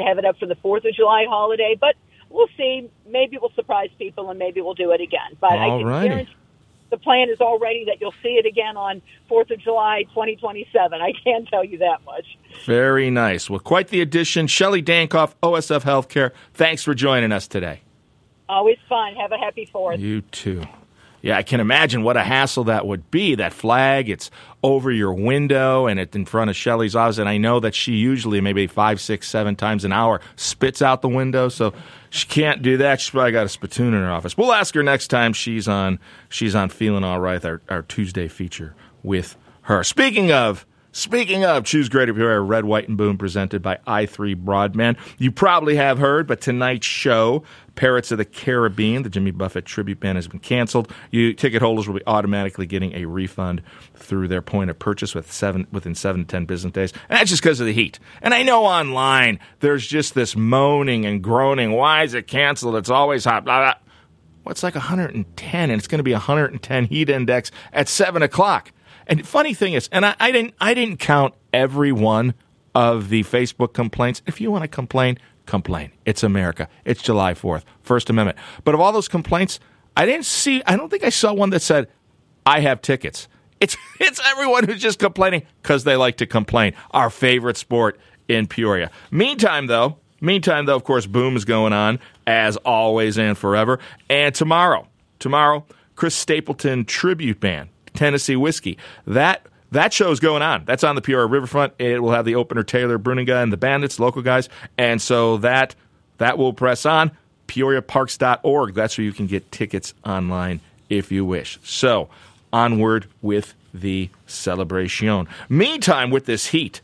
have it up for the 4th of July holiday, but we'll see. Maybe we'll surprise people, and maybe we'll do it again. But I can guarantee the plan is already that you'll see it again on 4th of July, 2027. I can tell you that much. Very nice. Well, quite the addition. Shelley Dankoff, OSF Healthcare, thanks for joining us today. Always fun. Have a happy 4th. You too. Yeah, I can imagine what a hassle that would be. That flag, it's over your window and it's in front of Shelley's office. And I know that she usually maybe 5, 6, 7 times an hour spits out the window. So she can't do that. She's probably got a spittoon in her office. We'll ask her next time she's on Feeling All Right, our Tuesday feature with her. Speaking of Choose Greater Peoria, Red, White, and Boom, presented by i3 Broadband. You probably have heard, but tonight's show, Parrots of the Caribbean, the Jimmy Buffett tribute band, has been canceled. Ticket holders will be automatically getting a refund through their point of purchase within 7 to 10 business days. And that's just because of the heat. And I know online there's just this moaning and groaning. Why is it canceled? It's always hot. Blah, blah. Well, it's like 110, and it's going to be 110 heat index at 7 o'clock. And the funny thing is, and I didn't count every one of the Facebook complaints. If you want to complain, complain. It's America. It's July 4th, First Amendment. But of all those complaints, I don't think I saw one that said, I have tickets. It's everyone who's just complaining because they like to complain. Our favorite sport in Peoria. Meantime, though, of course, Boom is going on as always and forever. And tomorrow, Chris Stapleton Tribute Band, Tennessee Whiskey. That show's going on. That's on the Peoria Riverfront. It will have the opener Taylor Bruniga and the Bandits, local guys. And so that will press on. PeoriaParks.org. That's where you can get tickets online if you wish. So onward with the celebration. Meantime, with this heat,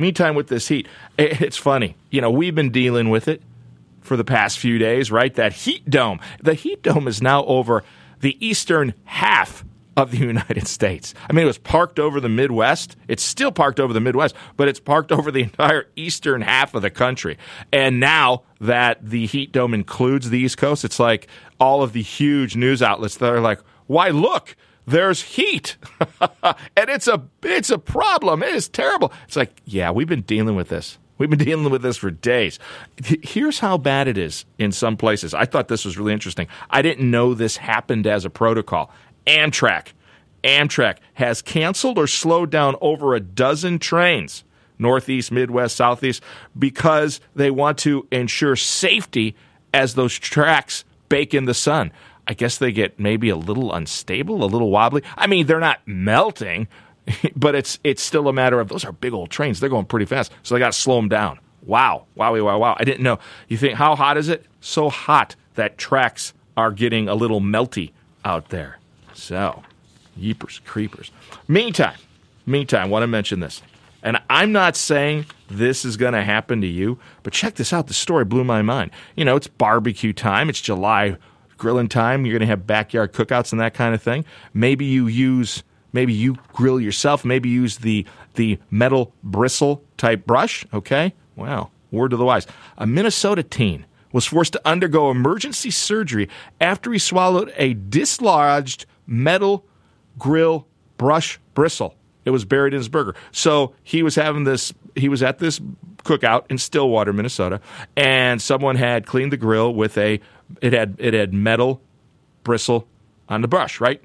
it's funny. We've been dealing with it for the past few days, right? That heat dome. The heat dome is now over the eastern half of the United States. I mean, it was parked over the Midwest. It's still parked over the Midwest, but it's parked over the entire eastern half of the country. And now that the heat dome includes the East Coast, it's like all of the huge news outlets that are like, why, look, there's heat. And it's a problem. It is terrible. It's like, yeah, we've been dealing with this. We've been dealing with this for days. Here's how bad it is in some places. I thought this was really interesting. I didn't know this happened as a protocol. Amtrak has canceled or slowed down over a dozen trains, Northeast, Midwest, Southeast, because they want to ensure safety as those tracks bake in the sun. I guess they get maybe a little unstable, a little wobbly. I mean, they're not melting, but it's still a matter of those are big old trains. They're going pretty fast, so they got to slow them down. Wow. I didn't know. You think, how hot is it? So hot that tracks are getting a little melty out there. So, yeepers, creepers. Meantime, want to mention this. And I'm not saying this is going to happen to you, but check this out. The story blew my mind. It's barbecue time. It's July grilling time. You're going to have backyard cookouts and that kind of thing. Maybe you grill yourself. Maybe use the metal bristle type brush. Okay? Wow. Word to the wise. A Minnesota teen was forced to undergo emergency surgery after he swallowed a dislodged metal grill brush bristle. It was buried in his burger. So he was at this cookout in Stillwater, Minnesota, and someone had cleaned the grill with it had metal bristle on the brush, right?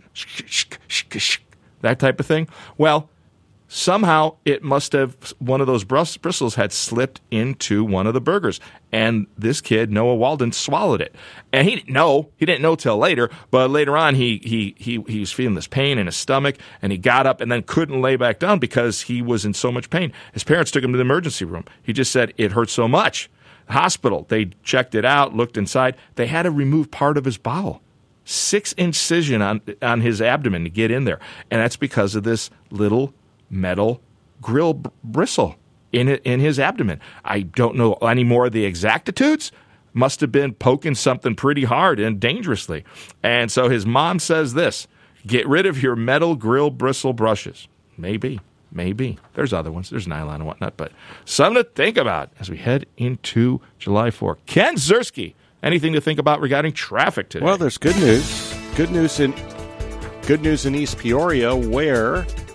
That type of thing. Well, somehow it must have, one of those bristles had slipped into one of the burgers. And this kid, Noah Walden, swallowed it. And he didn't know till later, but later on he was feeling this pain in his stomach, and he got up and then couldn't lay back down because he was in so much pain. His parents took him to the emergency room. He just said it hurt so much. The hospital, they checked it out, looked inside. They had to remove part of his bowel. 6 incision on his abdomen to get in there. And that's because of this little metal grill bristle in his abdomen. I don't know any more of the exactitudes. Must have been poking something pretty hard and dangerously. And so his mom says this: get rid of your metal grill bristle brushes. Maybe. There's other ones. There's nylon and whatnot, but something to think about as we head into July 4th. Ken Ziersky, anything to think about regarding traffic today? Well, there's good news. Good news in East Peoria, where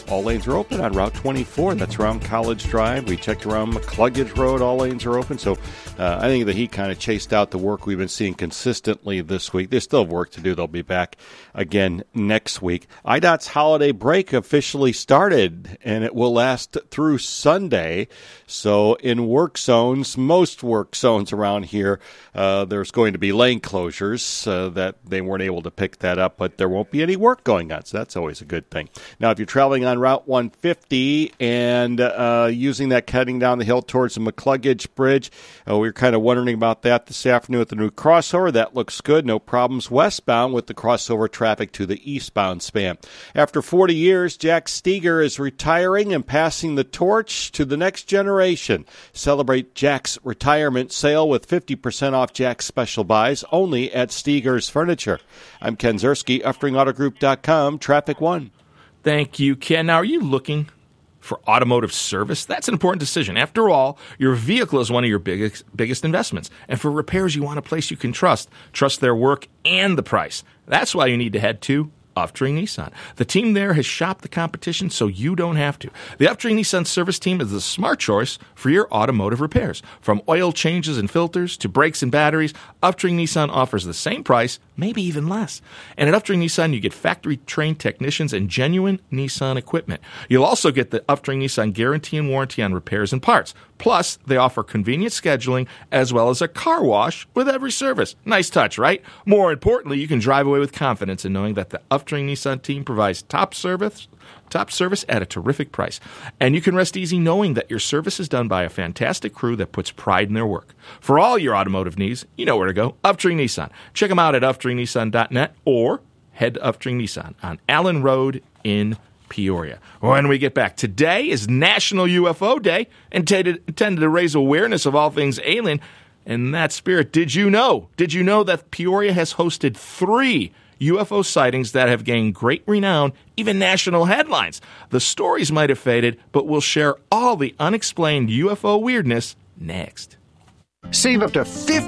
All lanes are open on Route 24. That's around College Drive. We checked around McCluggage Road. All lanes are open. So I think the heat kind of chased out the work we've been seeing consistently this week. They still have work to do. They'll be back again next week. IDOT's holiday break officially started, and it will last through Sunday. So in work zones, most work zones around here, there's going to be lane closures that they weren't able to pick that up, but there won't be any work going on, so that's always a good thing. Now, if you're traveling on Route 150 and using that cutting down the hill towards the McCluggage Bridge, we were kind of wondering about that this afternoon with the new crossover. That looks good. No problems westbound with the crossover traffic to the eastbound span. After 40 years, Jack Steger is retiring and passing the torch to the next generation. Celebrate Jack's retirement sale with 50% off Jack's special buys only at Steger's Furniture. I'm Ken Zerski, UfteringAutogroup.com, Traffic One. Thank you, Ken. Now, are you looking for automotive service? That's an important decision. After all, your vehicle is one of your biggest investments. And for repairs, you want a place you can trust. Trust their work and the price. That's why you need to head to Uftring Nissan. The team there has shopped the competition so you don't have to. The Uftring Nissan service team is the smart choice for your automotive repairs. From oil changes and filters to brakes and batteries, Uftring Nissan offers the same price, maybe even less. And at Uftring Nissan, you get factory-trained technicians and genuine Nissan equipment. You'll also get the Uftring Nissan guarantee and warranty on repairs and parts. Plus, they offer convenient scheduling as well as a car wash with every service. Nice touch, right? More importantly, you can drive away with confidence in knowing that the Uftring Nissan team provides top service at a terrific price. And you can rest easy knowing that your service is done by a fantastic crew that puts pride in their work. For all your automotive needs, you know where to go. Uftring Nissan. Check them out at UftringNissan.net or head to Uftring Nissan on Allen Road in Peoria. When we get back, today is National UFO Day, intended to raise awareness of all things alien. In that spirit, did you know that Peoria has hosted 3 UFO sightings that have gained great renown, even national headlines? The stories might have faded, but we'll share all the unexplained UFO weirdness next. Save up to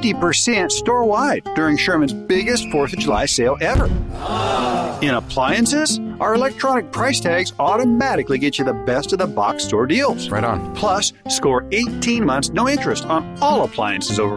50% store-wide during Sherman's biggest 4th of July sale ever. In appliances, our electronic price tags automatically get you the best of the box store deals. Right on. Plus, score 18 months no interest on all appliances over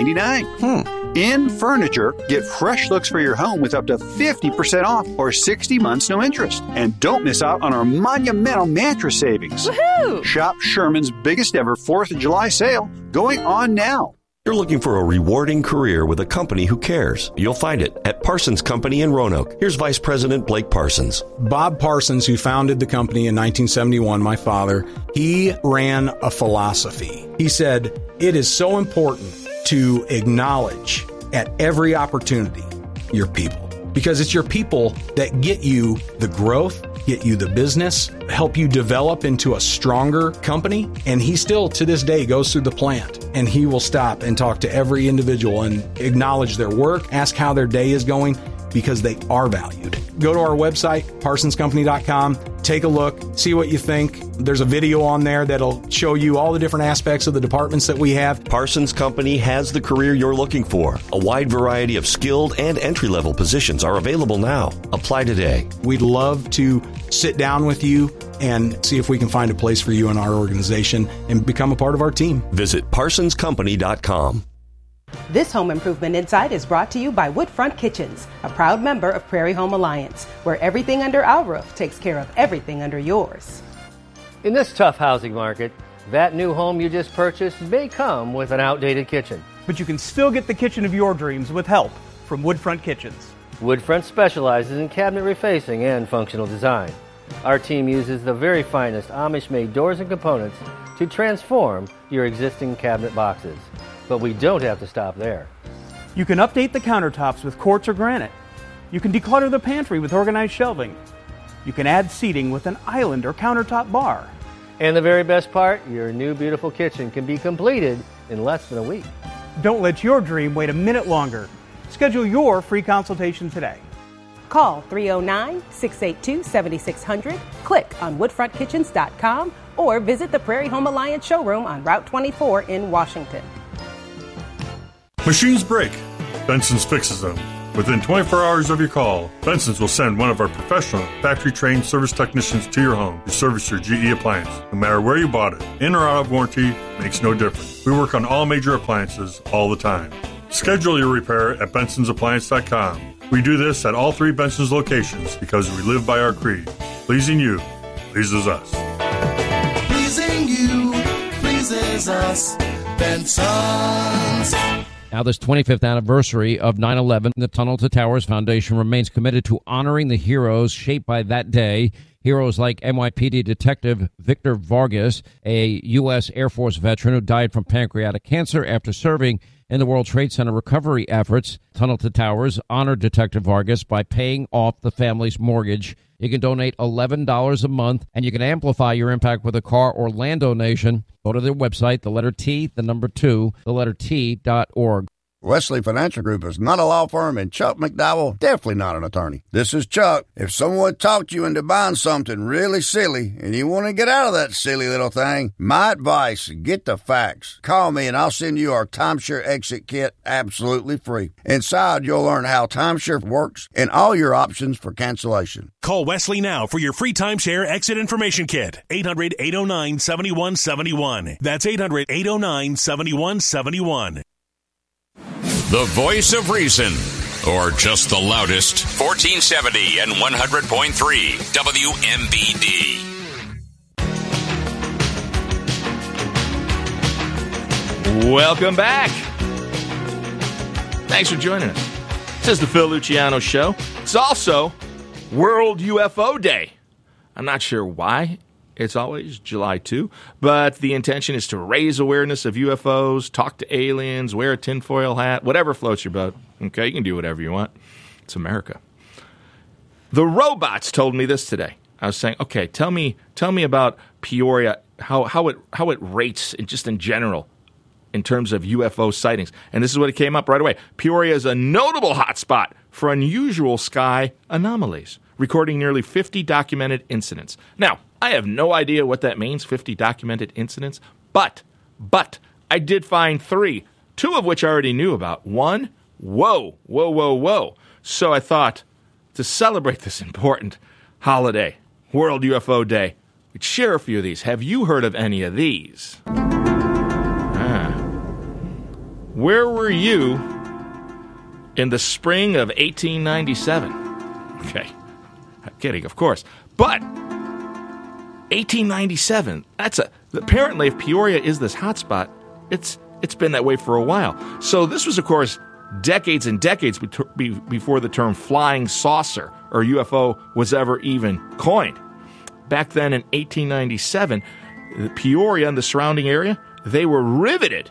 $4.99. In furniture, get fresh looks for your home with up to 50% off or 60 months no interest. And don't miss out on our monumental mattress savings. Woohoo! Shop Sherman's biggest ever 4th of July sale going on now. You're looking for a rewarding career with a company who cares. You'll find it at Parsons Company in Roanoke. Here's Vice President Blake Parsons. Bob Parsons, who founded the company in 1971, my father, he ran a philosophy. He said, it is so important to acknowledge at every opportunity your people, because it's your people that get you the growth, get you the business, help you develop into a stronger company. And he still, to this day, goes through the plant and he will stop and talk to every individual and acknowledge their work, ask how their day is going, because they are valued. Go to our website, parsonscompany.com, take a look, see what you think. There's a video on there that'll show you all the different aspects of the departments that we have. Parsons Company has the career you're looking for. A wide variety of skilled and entry-level positions are available now. Apply today. We'd love to sit down with you and see if we can find a place for you in our organization and become a part of our team. Visit parsonscompany.com. This Home Improvement Insight is brought to you by Woodfront Kitchens, a proud member of Prairie Home Alliance, where everything under our roof takes care of everything under yours. In this tough housing market, that new home you just purchased may come with an outdated kitchen. But you can still get the kitchen of your dreams with help from Woodfront Kitchens. Woodfront specializes in cabinet refacing and functional design. Our team uses the very finest Amish-made doors and components to transform your existing cabinet boxes. But we don't have to stop there. You can update the countertops with quartz or granite. You can declutter the pantry with organized shelving. You can add seating with an island or countertop bar. And the very best part, your new beautiful kitchen can be completed in less than a week. Don't let your dream wait a minute longer. Schedule your free consultation today. Call 309-682-7600, click on woodfrontkitchens.com, or visit the Prairie Home Alliance showroom on Route 24 in Washington. Machines break. Benson's fixes them. Within 24 hours of your call, Benson's will send one of our professional, factory-trained service technicians to your home to service your GE appliance. No matter where you bought it, in or out of warranty, makes no difference. We work on all major appliances all the time. Schedule your repair at bensonsappliance.com. We do this at all 3 Benson's locations because we live by our creed. Pleasing you pleases us. Pleasing you pleases us. Benson's. Now, this 25th anniversary of 9/11, the Tunnel to Towers Foundation remains committed to honoring the heroes shaped by that day. Heroes like NYPD Detective Victor Vargas, a U.S. Air Force veteran who died from pancreatic cancer after serving in the World Trade Center recovery efforts. Tunnel to Towers honored Detective Vargas by paying off the family's mortgage. You can donate $11 a month, and you can amplify your impact with a car or land donation. Go to their website, the letter T, the number 2, the letter T.org. Wesley Financial Group is not a law firm, and Chuck McDowell definitely not an attorney. This is Chuck. If someone talked you into buying something really silly and you want to get out of that silly little thing, my advice, get the facts. Call me and I'll send you our timeshare exit kit absolutely free. Inside, you'll learn how timeshare works and all your options for cancellation. Call Wesley now for your free timeshare exit information kit. 800-809-7171. That's 800-809-7171. The voice of reason, or just the loudest, 1470 and 100.3 WMBD. Welcome back. Thanks for joining us. This is the Phil Luciano Show. It's also World UFO Day. I'm not sure why it's always July 2, but the intention is to raise awareness of UFOs, talk to aliens, wear a tinfoil hat, whatever floats your boat. Okay, you can do whatever you want. It's America. The robots told me this today. I was saying, okay, tell me about Peoria, how it rates just in general in terms of UFO sightings. And this is what it came up right away. Peoria is a notable hotspot for unusual sky anomalies, recording nearly 50 documented incidents. Now, I have no idea what that means, 50 documented incidents, but I did find 3, 2 of which I already knew about. 1, whoa. So I thought, to celebrate this important holiday, World UFO Day, we'd share a few of these. Have you heard of any of these? Where were you in the spring of 1897? Okay, I'm kidding, of course. But 1897, apparently if Peoria is this hotspot, it's been that way for a while. So this was, of course, decades and decades before the term flying saucer or UFO was ever even coined. Back then in 1897, Peoria and the surrounding area, they were riveted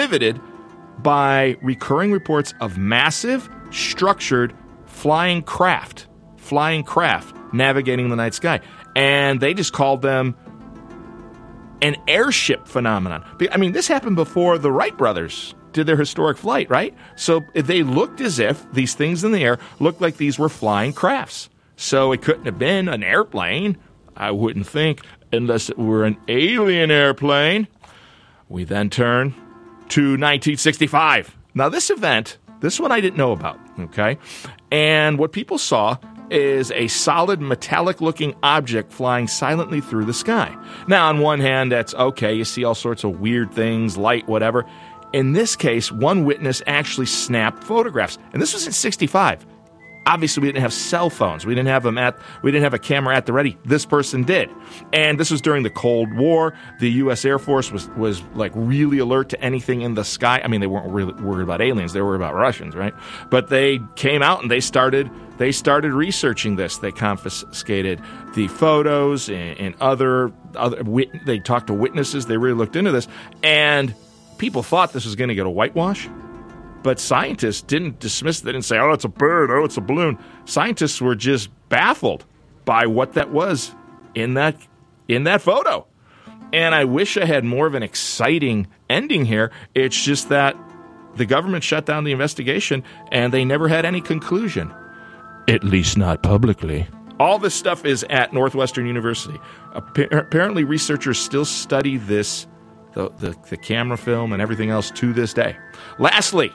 by recurring reports of massive, structured flying craft navigating the night sky. And they just called them an airship phenomenon. I mean, this happened before the Wright brothers did their historic flight, right? So they looked as if these things in the air looked like these were flying crafts. So it couldn't have been an airplane, I wouldn't think, unless it were an alien airplane. We then turn to 1965. Now, this one I didn't know about, okay? And what people saw is a solid metallic-looking object flying silently through the sky. Now, on one hand, that's okay. You see all sorts of weird things, light, whatever. In this case, one witness actually snapped photographs. And this was in 65. Obviously, we didn't have cell phones. We didn't have a camera at the ready. This person did. And this was during the Cold War. The U.S. Air Force was like really alert to anything in the sky. I mean, they weren't really worried about aliens. They were worried about Russians, right? But they came out and they started researching this. They confiscated the photos and other they talked to witnesses. They really looked into this. And people thought this was going to get a whitewash. But scientists didn't dismiss it. They didn't say, oh, it's a bird, oh, it's a balloon. Scientists were just baffled by what that was in that photo. And I wish I had more of an exciting ending here. It's just that the government shut down the investigation, and they never had any conclusion. At least not publicly. All this stuff is at Northwestern University. Apparently, researchers still study this, the camera film and everything else to this day. Lastly,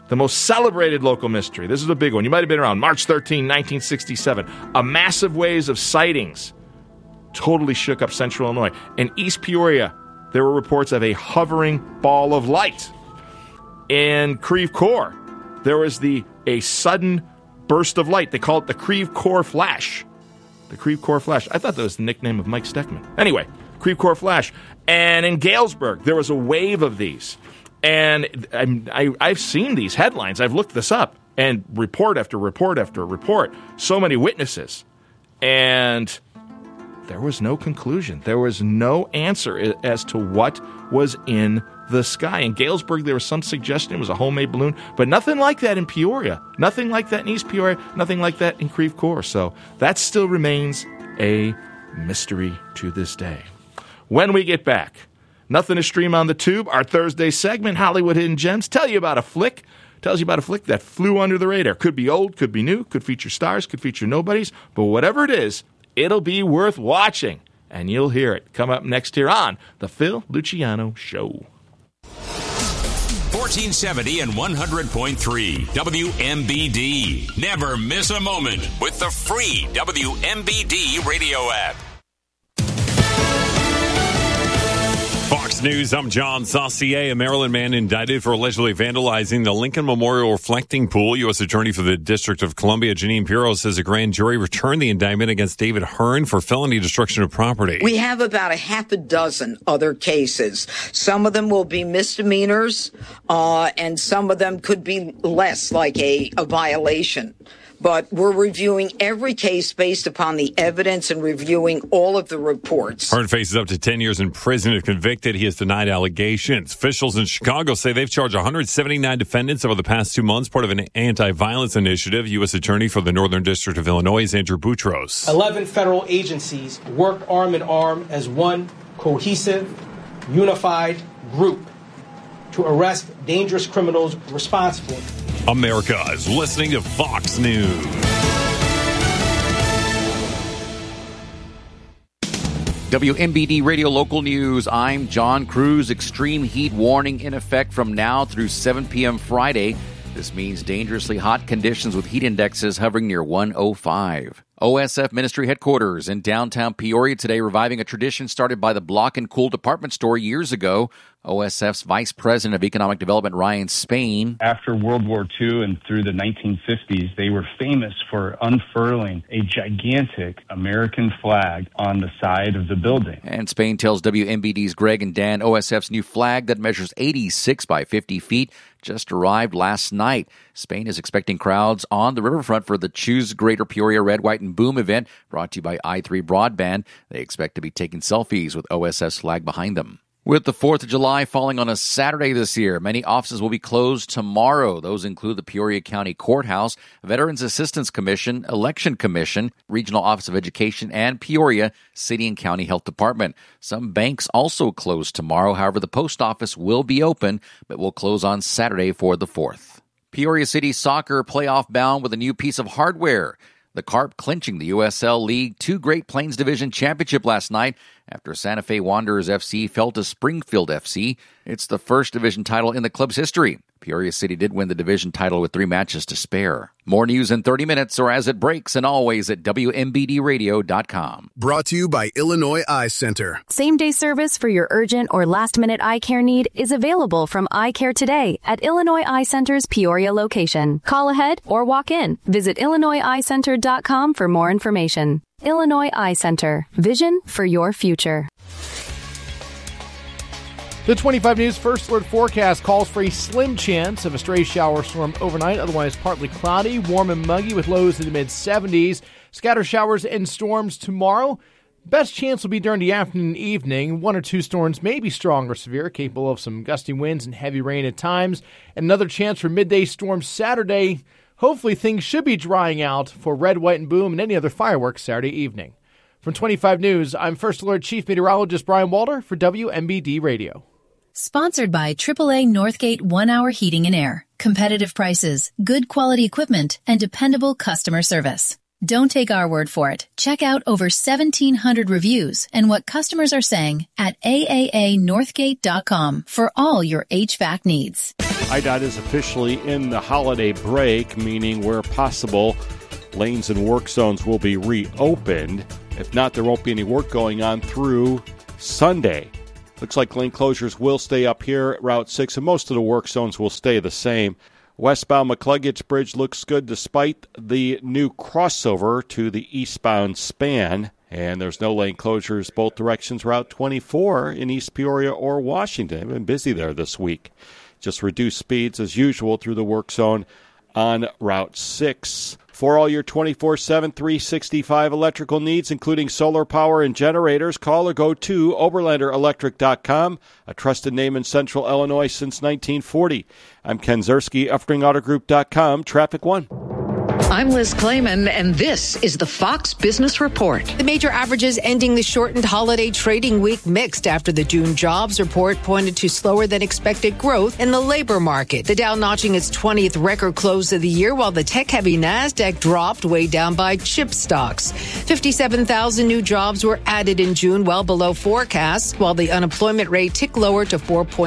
The most celebrated local mystery. This is a big one. You might have been around. March 13, 1967. A massive wave of sightings totally shook up central Illinois. In East Peoria, there were reports of a hovering ball of light. In Creve Coeur, there was a sudden burst of light. They call it the Creve Coeur Flash. The Creve Coeur Flash. I thought that was the nickname of Mike Steckman. Anyway, Creve Coeur Flash. And in Galesburg, there was a wave of these. And I've seen these headlines. I've looked this up. And report after report after report. So many witnesses. And there was no conclusion. There was no answer as to what was in the sky. In Galesburg, there was some suggestion it was a homemade balloon. But nothing like that in Peoria. Nothing like that in East Peoria. Nothing like that in Creve Coeur. So that still remains a mystery to this day. When we get back, nothing to stream on the tube. Our Thursday segment, Hollywood Hidden Gems, tells you about a flick that flew under the radar. Could be old, could be new, could feature stars, could feature nobodies. But whatever it is, it'll be worth watching. And you'll hear it come up next here on The Phil Luciano Show. 1470 and 100.3 WMBD. Never miss a moment with the free WMBD radio app. Fox News, I'm John Saucier. A Maryland man indicted for allegedly vandalizing the Lincoln Memorial reflecting pool. U.S. Attorney for the District of Columbia, Janine Pirro, says a grand jury returned the indictment against David Hearn for felony destruction of property. We have about a half a dozen other cases. Some of them will be misdemeanors, and some of them could be less, like a violation. But we're reviewing every case based upon the evidence and reviewing all of the reports. Hearn faces up to 10 years in prison if convicted. He has denied allegations. Officials in Chicago say they've charged 179 defendants over the past 2 months, part of an anti-violence initiative. U.S. Attorney for the Northern District of Illinois is Andrew Boutros. 11 federal agencies work arm in arm as one cohesive, unified group to arrest dangerous criminals responsible. America is listening to Fox News. WMBD Radio Local News. I'm John Cruz. Extreme heat warning in effect from now through 7 p.m. Friday. This means dangerously hot conditions with heat indexes hovering near 105. OSF Ministry Headquarters in downtown Peoria today, reviving a tradition started by the Block and Cool department store years ago. OSF's Vice President of Economic Development, Ryan Spain. After World War II and through the 1950s, they were famous for unfurling a gigantic American flag on the side of the building. And Spain tells WMBD's Greg and Dan OSF's new flag that measures 86 by 50 feet just arrived last night. Spain is expecting crowds on the riverfront for the Choose Greater Peoria Red, White, and Boom event brought to you by i3 Broadband. They expect to be taking selfies with OSF's flag behind them. With the 4th of July falling on a Saturday this year, many offices will be closed tomorrow. Those include the Peoria County Courthouse, Veterans Assistance Commission, Election Commission, Regional Office of Education, and Peoria City and County Health Department. Some banks also close tomorrow. However, the post office will be open, but will close on Saturday for the 4th. Peoria City Soccer playoff bound with a new piece of hardware. The Carp clinching the USL League 2 Great Plains Division Championship last night after Santa Fe Wanderers FC fell to Springfield FC. It's the first division title in the club's history. Peoria City did win the division title with 3 matches to spare. More news in 30 minutes or as it breaks, and always at WMBDradio.com. Brought to you by Illinois Eye Center. Same-day service for your urgent or last-minute eye care need is available from Eye Care Today at Illinois Eye Center's Peoria location. Call ahead or walk in. Visit IllinoisEyeCenter.com for more information. Illinois Eye Center. Vision for your future. The 25 News First Alert forecast calls for a slim chance of a stray shower storm overnight, otherwise partly cloudy, warm and muggy with lows in the mid-70s. Scatter showers and storms tomorrow. Best chance will be during the afternoon and evening. 1 or 2 storms may be strong or severe, capable of some gusty winds and heavy rain at times. And another chance for midday storms Saturday. Hopefully things should be drying out for Red, White, and Boom and any other fireworks Saturday evening. From 25 News, I'm First Alert Chief Meteorologist Brian Walter for WMBD Radio. Sponsored by AAA Northgate 1-Hour Heating and Air. Competitive prices, good quality equipment, and dependable customer service. Don't take our word for it. Check out over 1,700 reviews and what customers are saying at aaanorthgate.com for all your HVAC needs. IDOT is officially in the holiday break, meaning where possible, lanes and work zones will be reopened. If not, there won't be any work going on through Sunday. Looks like lane closures will stay up here at Route 6, and most of the work zones will stay the same. Westbound McCluggage Bridge looks good despite the new crossover to the eastbound span. And there's no lane closures both directions. Route 24 in East Peoria or Washington. They've been busy there this week. Just reduced speeds as usual through the work zone on Route 6. For all your 24/7, 365 electrical needs, including solar power and generators, call or go to OberlanderElectric.com, a trusted name in Central Illinois since 1940. I'm Ken Zerski, EffringAutoGroup.com, Traffic One. I'm Liz Clayman, and this is the Fox Business Report. The major averages ending the shortened holiday trading week mixed after the June jobs report pointed to slower than expected growth in the labor market. The Dow notching its 20th record close of the year, while the tech-heavy NASDAQ dropped, weighed down by chip stocks. 57,000 new jobs were added in June, well below forecasts, while the unemployment rate ticked lower to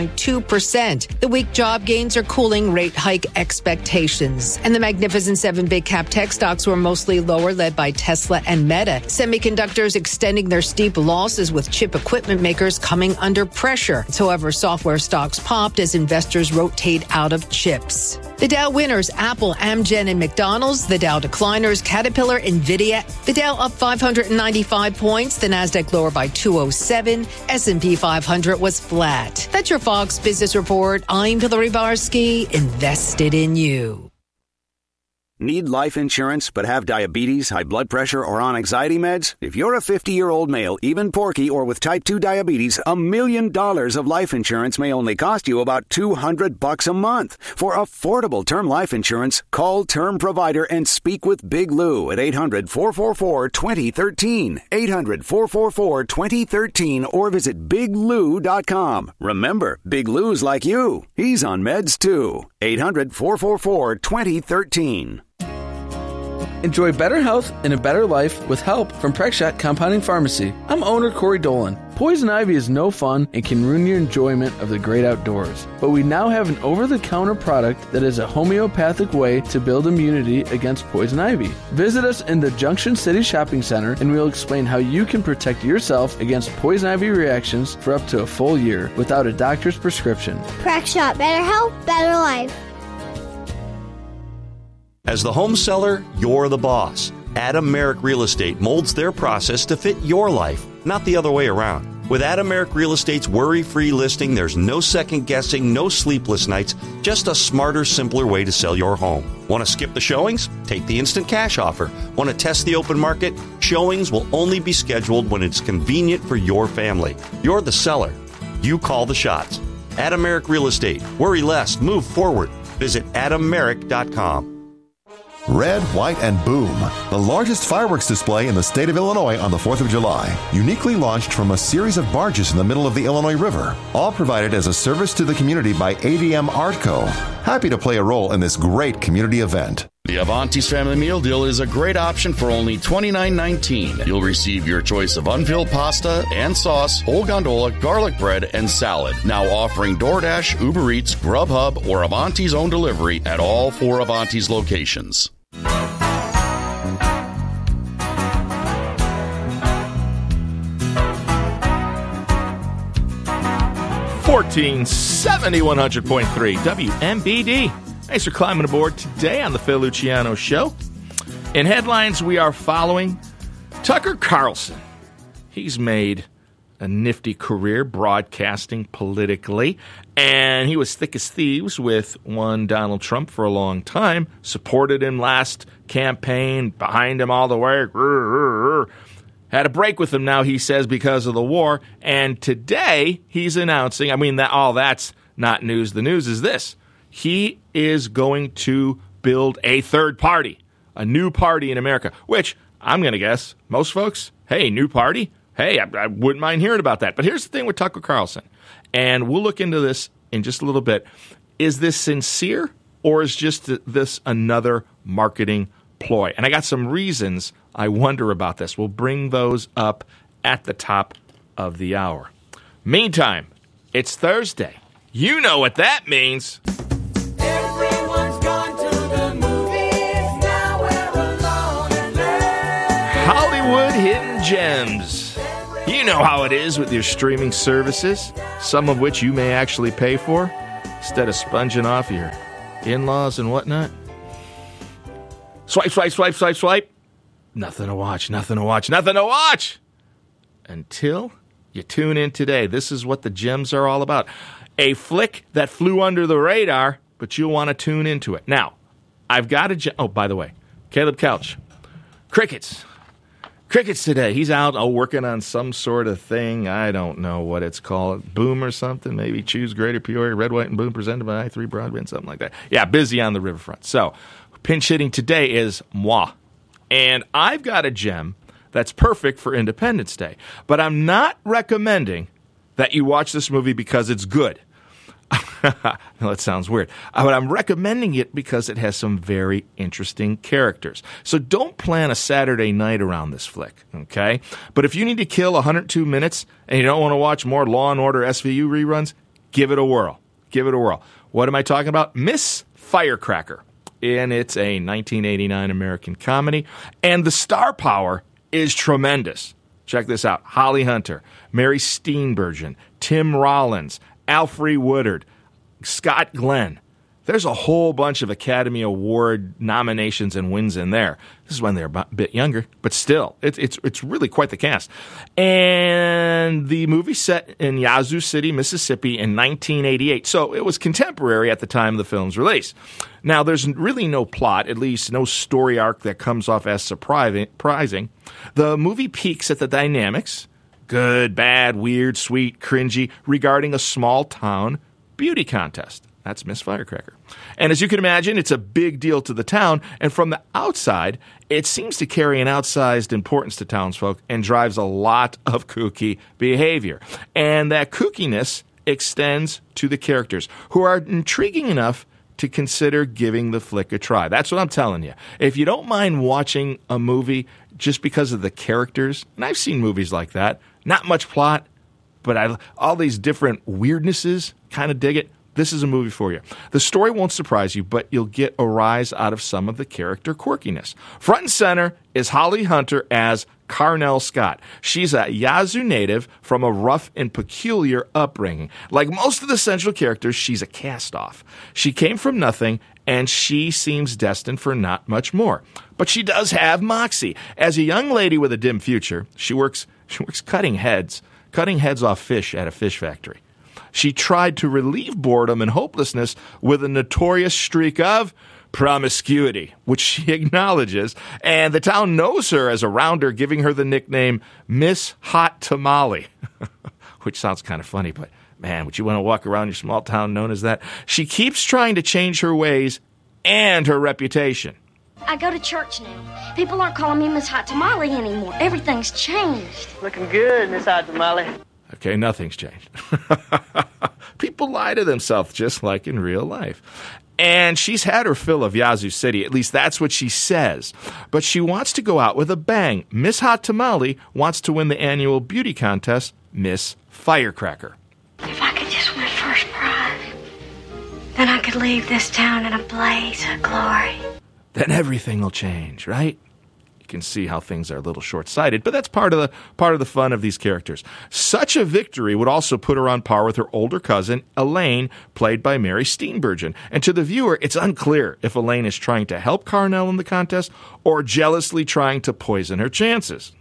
4.2%. The weak job gains are cooling rate hike expectations. And the Magnificent Seven big cap tech stocks were mostly lower, led by Tesla and Meta. Semiconductors extending their steep losses, with chip equipment makers coming under pressure. However, software stocks popped as investors rotate out of chips. The Dow winners, Apple, Amgen, and McDonald's. The Dow decliners, Caterpillar, Nvidia. The Dow up 595 points. The NASDAQ lower by 207. S&P 500 was flat. That's your Fox Business Report. I'm Hillary Barsky, invested in you. Need life insurance but have diabetes, high blood pressure, or on anxiety meds? If you're a 50-year-old male, even porky, or with type 2 diabetes, $1 million of life insurance may only cost you about $200 a month. For affordable term life insurance, call Term Provider and speak with Big Lou at 800-444-2013. 800-444-2013 or visit biglou.com. Remember, Big Lou's like you. He's on meds too. 800-444-2013. Enjoy better health and a better life with help from Prexshot Compounding Pharmacy. I'm owner Corey Dolan. Poison ivy is no fun and can ruin your enjoyment of the great outdoors. But we now have an over-the-counter product that is a homeopathic way to build immunity against poison ivy. Visit us in the Junction City Shopping Center and we'll explain how you can protect yourself against poison ivy reactions for up to a full year without a doctor's prescription. Prexshot, better health, better life. As the home seller, you're the boss. Adam Merrick Real Estate molds their process to fit your life, not the other way around. With Adam Merrick Real Estate's worry-free listing, there's no second guessing, no sleepless nights, just a smarter, simpler way to sell your home. Want to skip the showings? Take the instant cash offer. Want to test the open market? Showings will only be scheduled when it's convenient for your family. You're the seller. You call the shots. Adam Merrick Real Estate. Worry less. Move forward. Visit AdamMerrick.com. Red, White, and Boom, the largest fireworks display in the state of Illinois on the 4th of July, uniquely launched from a series of barges in the middle of the Illinois River, all provided as a service to the community by ADM Artco. Happy to play a role in this great community event. The Avanti's Family Meal Deal is a great option for only $29.19. You'll receive your choice of unfilled pasta and sauce, whole gondola, garlic bread, and salad. Now offering DoorDash, Uber Eats, Grubhub, or Avanti's own delivery at all 4 Avanti's locations. 1470 100.3 WMBD. Thanks for climbing aboard today on the Phil Luciano Show. In headlines, we are following Tucker Carlson. He's made a nifty career broadcasting politically, and he was thick as thieves with one Donald Trump for a long time, supported him last campaign, behind him all the way, had a break with him now, he says, because of the war, and today he's announcing, that's not news, the news is this: he is going to build a third party, a new party in America, which I'm going to guess most folks, hey, new party? Hey, I wouldn't mind hearing about that. But here's the thing with Tucker Carlson, and we'll look into this in just a little bit. Is this sincere, or is just this another marketing ploy. And I got some reasons I wonder about this. We'll bring those up at the top of the hour. Meantime, it's Thursday. You know what that means. Everyone's gone to the movies. Now we're alone and learn. Hollywood Hidden Gems. You know how it is with your streaming services, some of which you may actually pay for, instead of sponging off your in-laws and whatnot. Swipe, swipe, swipe, swipe, swipe. Nothing to watch, nothing to watch, nothing to watch. Until you tune in today. This is what the gems are all about. A flick that flew under the radar, but you'll want to tune into it. Now, I've got a gem. Oh, by the way, Caleb Couch. Crickets today. He's out working on some sort of thing. I don't know what it's called. Boom or something. Maybe Choose Greater Peoria, Red, White, and Boom, presented by I3 Broadband, something like that. Yeah, busy on the riverfront. So, pinch hitting today is moi. And I've got a gem that's perfect for Independence Day. But I'm not recommending that you watch this movie because it's good. That sounds weird. But I'm recommending it because it has some very interesting characters. So don't plan a Saturday night around this flick, okay? But if you need to kill 102 minutes and you don't want to watch more Law & Order SVU reruns, give it a whirl. Give it a whirl. What am I talking about? Miss Firecracker. And it's a 1989 American comedy. And the star power is tremendous. Check this out. Holly Hunter, Mary Steenburgen, Tim Rollins, Alfre Woodard, Scott Glenn. There's a whole bunch of Academy Award nominations and wins in there. This is when they're a bit younger, but still, it's really quite the cast. And the movie set in Yazoo City, Mississippi in 1988, so it was contemporary at the time of the film's release. Now, there's really no plot, at least no story arc that comes off as surprising. The movie peaks at the dynamics, good, bad, weird, sweet, cringy, regarding a small town beauty contest. That's Miss Firecracker. And as you can imagine, it's a big deal to the town, and from the outside, it seems to carry an outsized importance to townsfolk and drives a lot of kooky behavior. And that kookiness extends to the characters, who are intriguing enough to consider giving the flick a try. That's what I'm telling you. If you don't mind watching a movie just because of the characters, and I've seen movies like that, not much plot, but all these different weirdnesses, kind of dig it. This is a movie for you. The story won't surprise you, but you'll get a rise out of some of the character quirkiness. Front and center is Holly Hunter as Carnell Scott. She's a Yazoo native from a rough and peculiar upbringing. Like most of the central characters, she's a cast-off. She came from nothing, and she seems destined for not much more. But she does have moxie. As a young lady with a dim future, she works cutting heads off fish at a fish factory. She tried to relieve boredom and hopelessness with a notorious streak of promiscuity, which she acknowledges, and the town knows her as a rounder, giving her the nickname Miss Hot Tamale, which sounds kind of funny, but man, would you want to walk around your small town known as that? She keeps trying to change her ways and her reputation. I go to church now. People aren't calling me Miss Hot Tamale anymore. Everything's changed. Looking good, Miss Hot Tamale. Okay, nothing's changed. People lie to themselves just like in real life. And she's had her fill of Yazoo City. At least that's what she says. But she wants to go out with a bang. Miss Hot Tamale wants to win the annual beauty contest, Miss Firecracker. If I could just win first prize, then I could leave this town in a blaze of glory. Then everything will change, right? You can see how things are a little short-sighted, but that's part of the fun of these characters. Such a victory would also put her on par with her older cousin, Elaine, played by Mary Steenburgen. And to the viewer, it's unclear if Elaine is trying to help Carnell in the contest or jealously trying to poison her chances.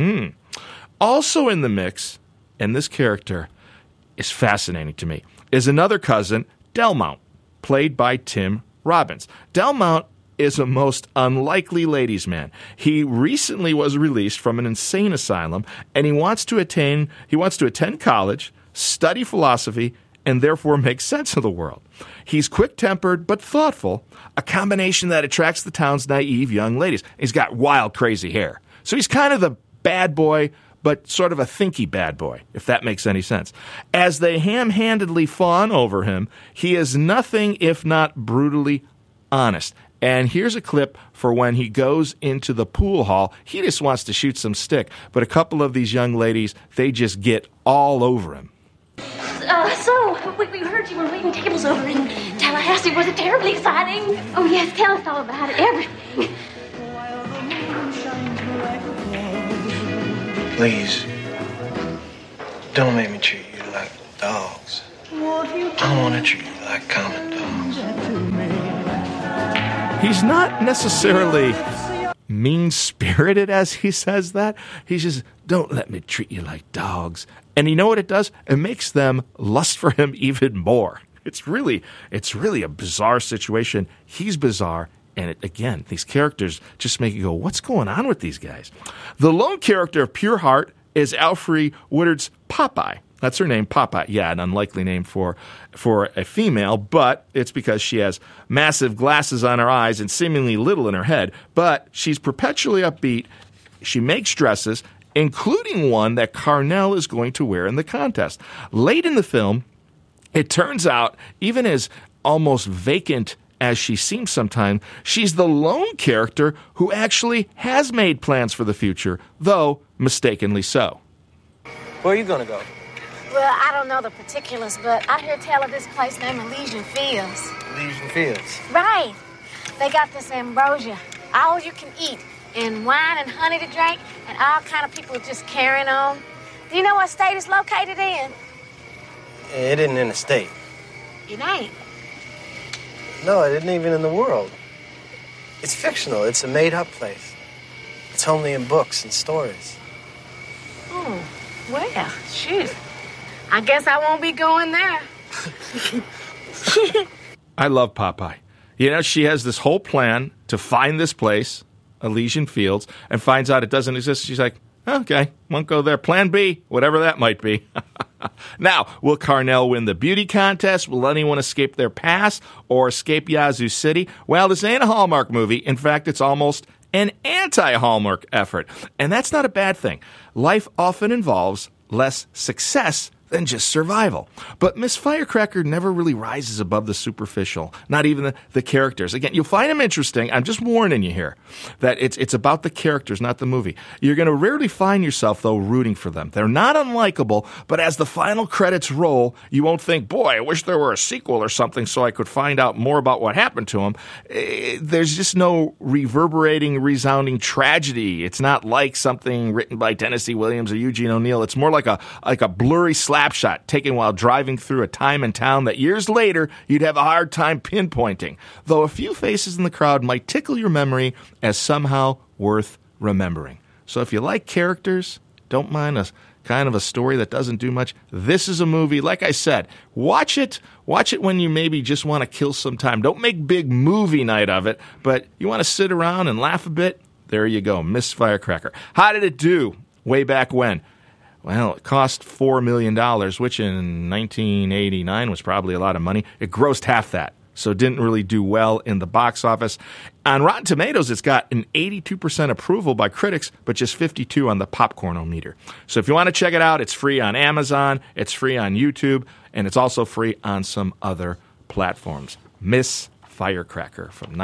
Also in the mix, and this character is fascinating to me, is another cousin, Delmount, played by Tim Robbins. Delmount is a most unlikely ladies' man. He recently was released from an insane asylum, and he wants to attend college, study philosophy, and therefore make sense of the world. He's quick-tempered but thoughtful, a combination that attracts the town's naive young ladies. He's got wild, crazy hair. So he's kind of the bad boy, but sort of a thinky bad boy, if that makes any sense. As they ham-handedly fawn over him, he is nothing if not brutally honest. And here's a clip for when he goes into the pool hall. He just wants to shoot some stick. But a couple of these young ladies, they just get all over him. So, we heard you were waiting tables over in Tallahassee. Was it terribly exciting? Oh, yes, tell us all about it, everything. Please, don't make me treat you like dogs. I want to treat you like common dogs. He's not necessarily mean-spirited as he says that. He's just, don't let me treat you like dogs. And you know what it does? It makes them lust for him even more. It's really a bizarre situation. He's bizarre. And again, these characters just make you go, what's going on with these guys? The lone character of Pure Heart is Alfre Woodard's Popeye. That's her name, Popeye. Yeah, an unlikely name for a female, but it's because she has massive glasses on her eyes and seemingly little in her head. But she's perpetually upbeat. She makes dresses, including one that Carnell is going to wear in the contest. Late in the film, it turns out, even as almost vacant as she seems sometimes, she's the lone character who actually has made plans for the future, though mistakenly so. Where are you going to go? Well, I don't know the particulars, but I hear tell of this place named Elysian Fields. Elysian Fields. Right. They got this ambrosia, all you can eat, and wine and honey to drink, and all kind of people just carrying on. Do you know what state it's located in? It isn't in the state. It ain't. No, it isn't even in the world. It's fictional. It's a made-up place. It's only in books and stories. Oh, well, shoot. I guess I won't be going there. I love Popeye. You know, she has this whole plan to find this place, Elysian Fields, and finds out it doesn't exist. She's like, okay, won't go there. Plan B, whatever that might be. Now, will Carnell win the beauty contest? Will anyone escape their past or escape Yazoo City? Well, this ain't a Hallmark movie. In fact, it's almost an anti-Hallmark effort. And that's not a bad thing. Life often involves less success than just survival. But Miss Firecracker never really rises above the superficial, not even the characters. Again, you'll find them interesting. I'm just warning you here that it's about the characters, not the movie. You're going to rarely find yourself, though, rooting for them. They're not unlikable, but as the final credits roll, you won't think, boy, I wish there were a sequel or something so I could find out more about what happened to them. There's just no reverberating, resounding tragedy. It's not like something written by Tennessee Williams or Eugene O'Neill. It's more like a blurry slapshot taken while driving through a time and town that years later you'd have a hard time pinpointing, though a few faces in the crowd might tickle your memory as somehow worth remembering. So if you like characters, don't mind a kind of a story that doesn't do much, this is a movie. Like I said, watch it when you maybe just want to kill some time. Don't make big movie night of it, but you want to sit around and laugh a bit, there you go, Miss Firecracker. How did it do way back when? Well, it cost $4 million, which in 1989 was probably a lot of money. It grossed half that, so it didn't really do well in the box office. On Rotten Tomatoes, it's got an 82% approval by critics, but just 52 on the Popcorn-O-Meter. So if you want to check it out, it's free on Amazon, it's free on YouTube, and it's also free on some other platforms. Miss Firecracker from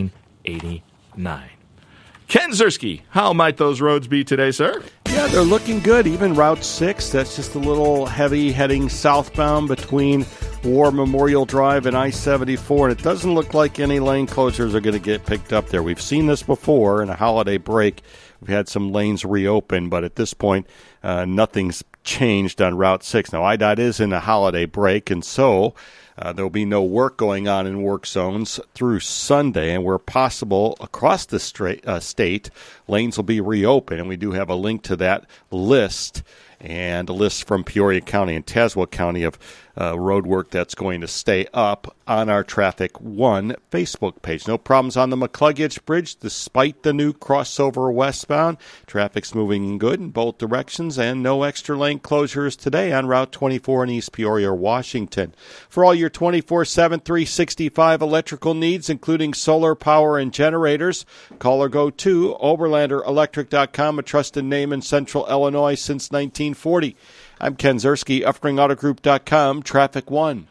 1989. Ken Ziersky, how might those roads be today, sir? Yeah, they're looking good. Even Route 6, that's just a little heavy heading southbound between War Memorial Drive and I-74, and it doesn't look like any lane closures are going to get picked up there. We've seen this before in a holiday break. We've had some lanes reopen, but at this point, nothing's changed on Route 6. Now, IDOT is in a holiday break, and so there will be no work going on in work zones through Sunday, and where possible across the state, lanes will be reopened, and we do have a link to that list and a list from Peoria County and Tazewell County of road work that's going to stay up on our Traffic One Facebook page. No problems on the McCluggage Bridge despite the new crossover westbound. Traffic's moving good in both directions, and no extra lane closures today on Route 24 in East Peoria, Washington. For all your 24/7, 365 electrical needs, including solar power and generators, call or go to OberlanderElectric.com, a trusted name in Central Illinois since 1940. I'm Ken Ziersky, UffringAutoGroup.com, Traffic One.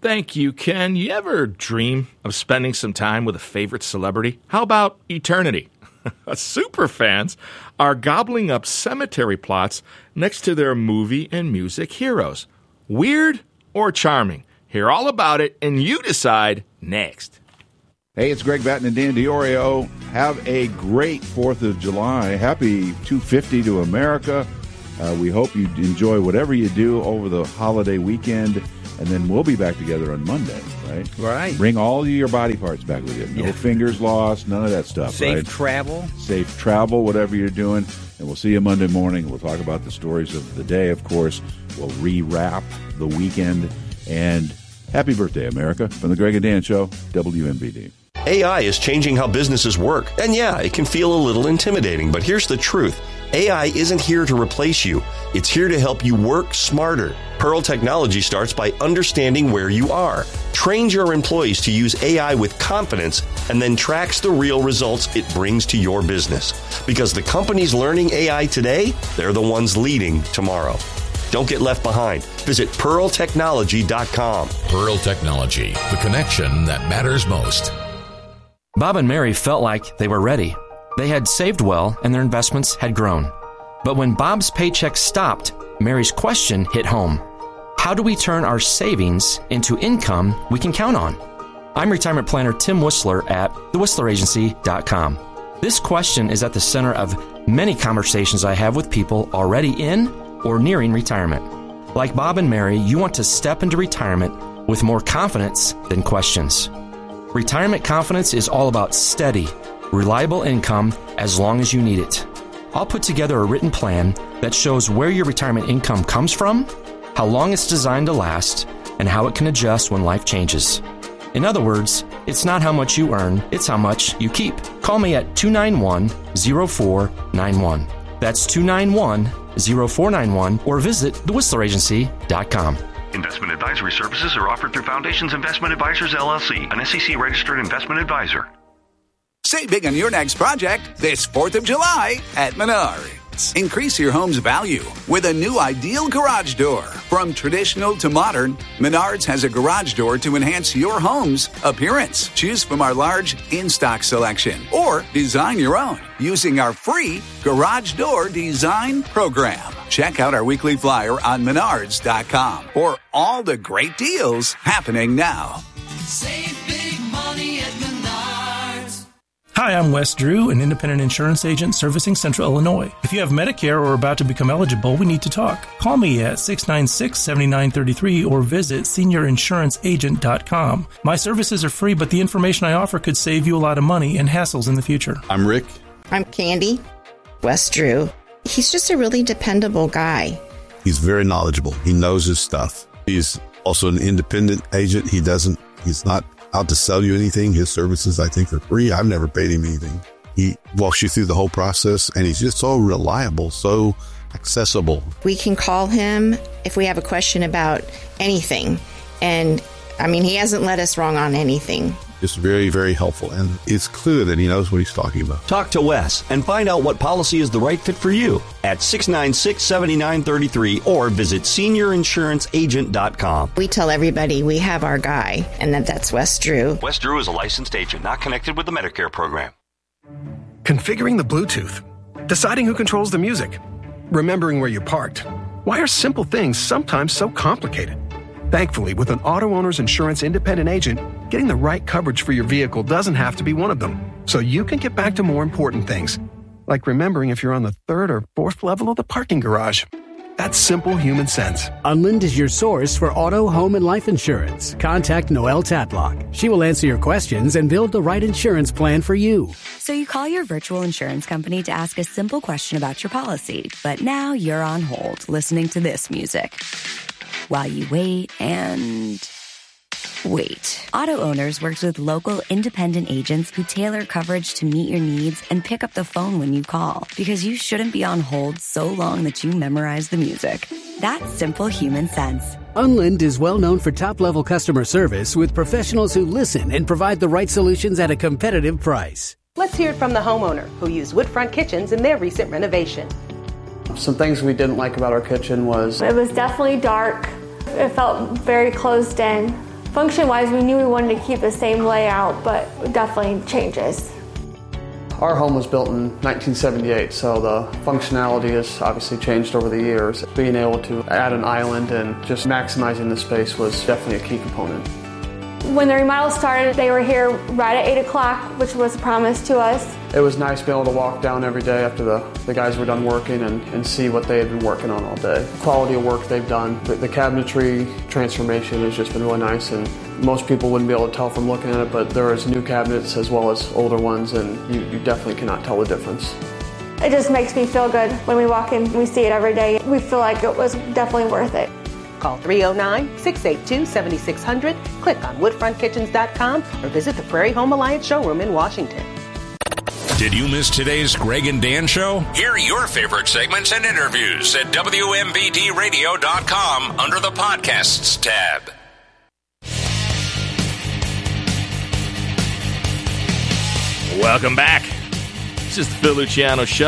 Thank you, Ken. You ever dream of spending some time with a favorite celebrity? How about eternity? Superfans are gobbling up cemetery plots next to their movie and music heroes. Weird or charming? Hear all about it, and you decide next. Hey, it's Greg Batten and Dan DiOrio. Have a great 4th of July. Happy 250 to America. We hope you enjoy whatever you do over the holiday weekend, and then we'll be back together on Monday, right? Right. Bring all your body parts back with you. No fingers lost, none of that stuff, Safe right? travel. Safe travel, whatever you're doing. And we'll see you Monday morning. We'll talk about the stories of the day, of course. We'll rewrap the weekend. And happy birthday, America. From the Greg and Dan Show, WMBD. AI is changing how businesses work. And yeah, it can feel a little intimidating, but here's the truth. AI isn't here to replace you. It's here to help you work smarter. Pearl Technology starts by understanding where you are, trains your employees to use AI with confidence, and then tracks the real results it brings to your business. Because the companies learning AI today, they're the ones leading tomorrow. Don't get left behind. Visit pearltechnology.com. Pearl Technology, the connection that matters most. Bob and Mary felt like they were ready. They had saved well and their investments had grown. But when Bob's paycheck stopped, Mary's question hit home. How do we turn our savings into income we can count on? I'm retirement planner Tim Whistler at thewhistleragency.com. This question is at the center of many conversations I have with people already in or nearing retirement. Like Bob and Mary, you want to step into retirement with more confidence than questions. Retirement confidence is all about steady, reliable income as long as you need it. I'll put together a written plan that shows where your retirement income comes from, how long it's designed to last, and how it can adjust when life changes. In other words, it's not how much you earn, it's how much you keep. Call me at 291-0491. That's 291-0491 or visit thewhistleragency.com. Investment advisory services are offered through Foundations Investment Advisors, LLC, an SEC-registered investment advisor. Save big on your next project this 4th of July at Menards. Increase your home's value with a new ideal garage door. From traditional to modern, Menards has a garage door to enhance your home's appearance. Choose from our large in-stock selection or design your own using our free Garage Door Design Program. Check out our weekly flyer on Menards.com for all the great deals happening now. Save big money at Menards. Hi, I'm Wes Drew, an independent insurance agent servicing Central Illinois. If you have Medicare or are about to become eligible, we need to talk. Call me at 696-7933 or visit seniorinsuranceagent.com. My services are free, but the information I offer could save you a lot of money and hassles in the future. I'm Rick. I'm Candy. Wes Drew. He's just a really dependable guy. He's very knowledgeable. He knows his stuff. He's also an independent agent. He's not out to sell you anything. His services, I think, are free. I've never paid him anything. He walks you through the whole process, and he's just so reliable, so accessible. We can call him if we have a question about anything. And, he hasn't led us wrong on anything. Just very, very helpful. And it's clear that he knows what he's talking about. Talk to Wes and find out what policy is the right fit for you at 696-7933 or visit seniorinsuranceagent.com. We tell everybody we have our guy, and that's Wes Drew. Wes Drew is a licensed agent not connected with the Medicare program. Configuring the Bluetooth, deciding who controls the music, remembering where you parked. Why are simple things sometimes so complicated? Thankfully, with an auto owner's insurance independent agent, getting the right coverage for your vehicle doesn't have to be one of them. So you can get back to more important things, like remembering if you're on the 3rd or 4th level of the parking garage. That's simple human sense. Unlind is your source for auto, home, and life insurance. Contact Noelle Tatlock. She will answer your questions and build the right insurance plan for you. So you call your virtual insurance company to ask a simple question about your policy, but now you're on hold listening to this music. While you wait and wait. Auto Owners works with local independent agents who tailor coverage to meet your needs and pick up the phone when you call, because you shouldn't be on hold so long that you memorize the music. That's simple human sense. Unlind is well known for top-level customer service with professionals who listen and provide the right solutions at a competitive price. Let's hear it from the homeowner who used Woodfront Kitchens in their recent renovation. Some things we didn't like about our kitchen was... It was definitely dark. It felt very closed in. Function-wise, we knew we wanted to keep the same layout, but definitely changes. Our home was built in 1978, so the functionality has obviously changed over the years. Being able to add an island and just maximizing the space was definitely a key component. When the remodel started, they were here right at 8 o'clock, which was a promise to us. It was nice being able to walk down every day after the guys were done working and see what they had been working on all day. The quality of work they've done, the cabinetry transformation has just been really nice, and most people wouldn't be able to tell from looking at it, but there is new cabinets as well as older ones, and you definitely cannot tell the difference. It just makes me feel good when we walk in and we see it every day. We feel like it was definitely worth it. Call 309-682-7600, click on woodfrontkitchens.com, or visit the Prairie Home Alliance showroom in Washington. Did you miss today's Greg and Dan show? Hear your favorite segments and interviews at WMBDradio.com under the Podcasts tab. Welcome back. This is the Phil Luciano Show.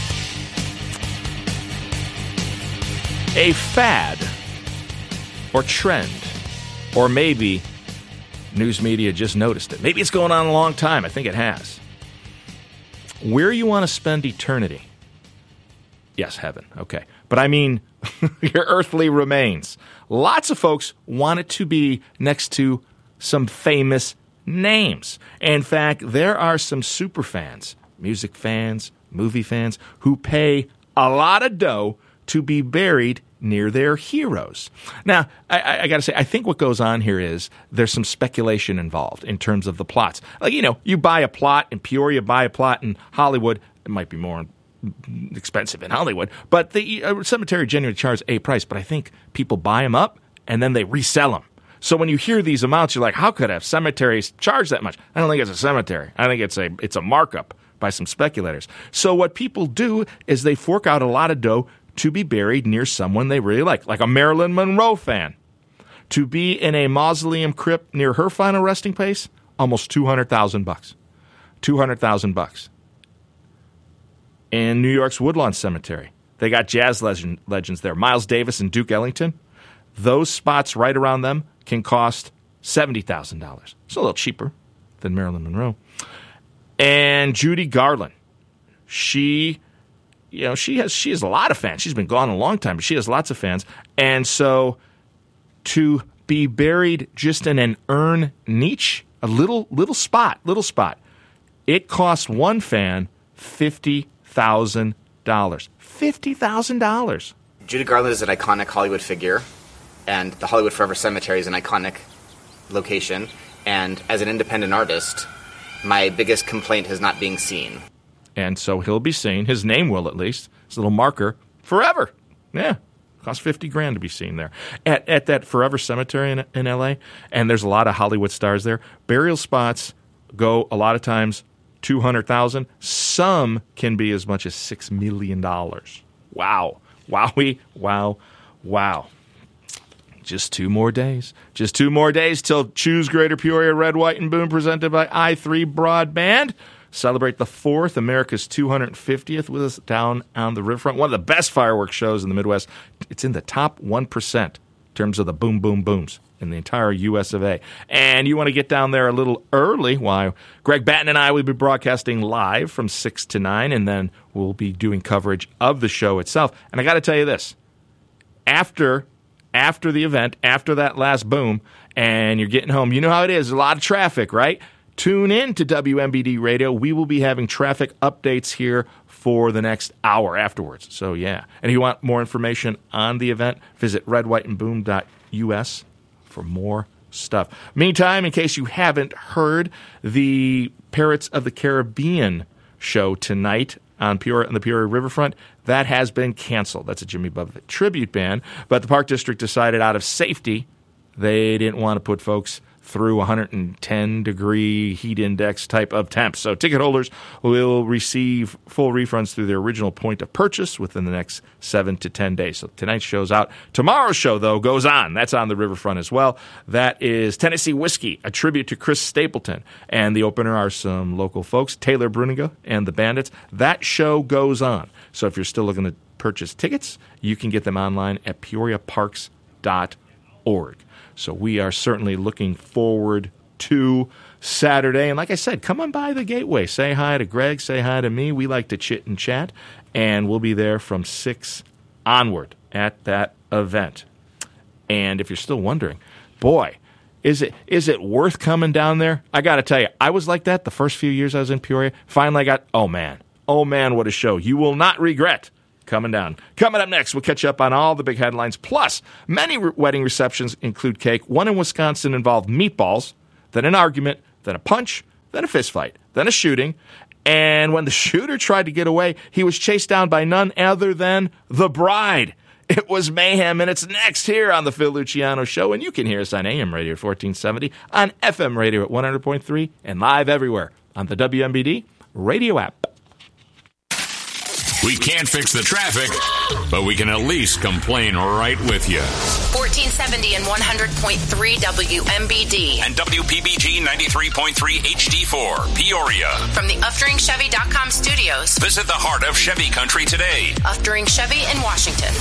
A fad or trend, or maybe news media just noticed it. Maybe it's going on a long time. I think it has. Where you want to spend eternity. Yes, heaven. Okay. But I mean your earthly remains. Lots of folks want it to be next to some famous names. In fact, there are some super fans, music fans, movie fans, who pay a lot of dough to be buried near their heroes. Now, I got to say, I think what goes on here is there's some speculation involved in terms of the plots. Like, you buy a plot in Peoria, buy a plot in Hollywood. It might be more expensive in Hollywood, but the cemetery generally charges a price. But I think people buy them up and then they resell them. So when you hear these amounts, you're like, how could a cemetery charge that much? I don't think it's a cemetery. I think it's a markup by some speculators. So what people do is they fork out a lot of dough to be buried near someone they really like a Marilyn Monroe fan. To be in a mausoleum crypt near her final resting place, almost $200,000. $200,000. In New York's Woodlawn Cemetery, they got jazz legends there. Miles Davis and Duke Ellington. Those spots right around them can cost $70,000. It's a little cheaper than Marilyn Monroe. And Judy Garland, she has a lot of fans. She's been gone a long time, but she has lots of fans. And so to be buried just in an urn niche, a little spot, it costs one fan $50,000. $50,000. Judy Garland is an iconic Hollywood figure, and the Hollywood Forever Cemetery is an iconic location. And as an independent artist, my biggest complaint is not being seen. And so he'll be seen. His name will, at least. His little marker. Forever. Yeah. Costs $50,000 to be seen there. At that Forever Cemetery in L.A., and there's a lot of Hollywood stars there, burial spots go a lot of times $200,000. Some can be as much as $6 million. Wow. Wowie. Wow. Just 2 more days. Just 2 more days till Choose Greater Peoria Red, White, and Boom, presented by I3 Broadband. Celebrate the 4th, America's 250th, with us down on the riverfront. One of the best fireworks shows in the Midwest. It's in the top 1% in terms of the boom, boom, booms in the entire U.S. of A. And you want to get down there a little early. Why? Greg Batten and I will be broadcasting live from 6 to 9, and then we'll be doing coverage of the show itself. And I got to tell you this. After the event, after that last boom, and you're getting home, you know how it is. There's a lot of traffic, right? Tune in to WMBD Radio. We will be having traffic updates here for the next hour afterwards. So, yeah. And if you want more information on the event, visit redwhiteandboom.us for more stuff. Meantime, in case you haven't heard, the Pirates of the Caribbean show tonight on the Peoria Riverfront, that has been canceled. That's a Jimmy Buffett tribute band. But the Park District decided out of safety, they didn't want to put folks through 110-degree heat index type of temps. So ticket holders will receive full refunds through their original point of purchase within the next 7 to 10 days. So tonight's show's out. Tomorrow's show, though, goes on. That's on the riverfront as well. That is Tennessee Whiskey, a tribute to Chris Stapleton. And the opener are some local folks, Taylor Bruniga and the Bandits. That show goes on. So if you're still looking to purchase tickets, you can get them online at peoriaparks.org. So we are certainly looking forward to Saturday. And like I said, come on by the Gateway. Say hi to Greg. Say hi to me. We like to chit and chat. And we'll be there from 6 onward at that event. And if you're still wondering, boy, is it worth coming down there? I got to tell you, I was like that the first few years I was in Peoria. Finally I got, oh man, what a show. You will not regret coming down. Coming up next, we'll catch up on all the big headlines. Plus, many wedding receptions include cake. One in Wisconsin involved meatballs, then an argument, then a punch, then a fist fight, then a shooting. And when the shooter tried to get away, he was chased down by none other than the bride. It was mayhem, and it's next here on the Phil Luciano Show. And you can hear us on AM radio at 1470, on FM radio at 100.3, and live everywhere on the WMBD radio app. We can't fix the traffic, but we can at least complain right with you. 1470 and 100.3 WMBD. And WPBG 93.3 HD4, Peoria. From the UfteringChevy.com studios. Visit the heart of Chevy country today. Uftering Chevy in Washington.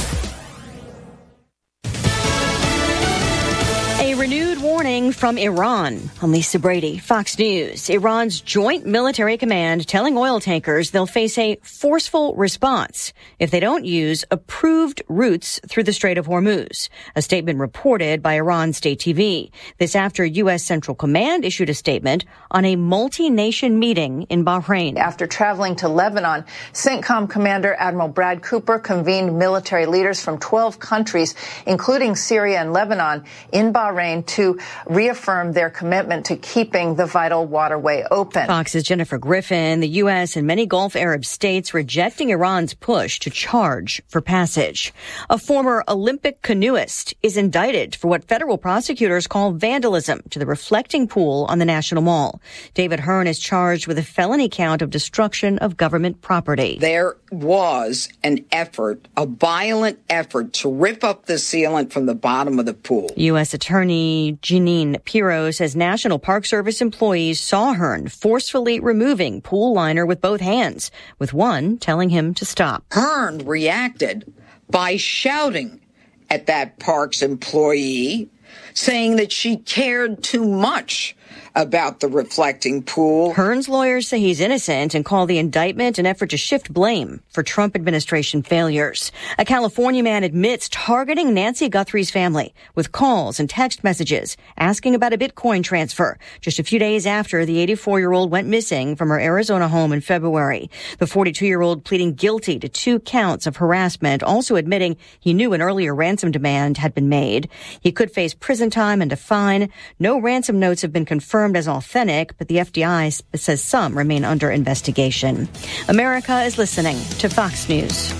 A renewed warning from Iran. I'm Lisa Brady, Fox News. Iran's Joint Military Command telling oil tankers they'll face a forceful response if they don't use approved routes through the Strait of Hormuz. A statement reported by Iran State TV. This after U.S. Central Command issued a statement on a multi-nation meeting in Bahrain. After traveling to Lebanon, CENTCOM Commander Admiral Brad Cooper convened military leaders from 12 countries, including Syria and Lebanon, in Bahrain to reaffirm their commitment to keeping the vital waterway open. Fox's Jennifer Griffin, the U.S. and many Gulf Arab states rejecting Iran's push to charge for passage. A former Olympic canoeist is indicted for what federal prosecutors call vandalism to the reflecting pool on the National Mall. David Hearn is charged with a felony count of destruction of government property. There was an effort, a violent effort, to rip up the sealant from the bottom of the pool. U.S. Attorney Jeanine Pirro says National Park Service employees saw Hearn forcefully removing pool liner with both hands, with one telling him to stop. Hearn reacted by shouting at that park's employee, saying that she cared too much about the reflecting pool. Hearn's lawyers say he's innocent and call the indictment an effort to shift blame for Trump administration failures. A California man admits targeting Nancy Guthrie's family with calls and text messages asking about a Bitcoin transfer just a few days after the 84-year-old went missing from her Arizona home in February. The 42-year-old pleading guilty to 2 counts of harassment, also admitting he knew an earlier ransom demand had been made. He could face prison time and a fine. No ransom notes have been confirmed as authentic, but the FBI says some remain under investigation. America is listening to Fox News.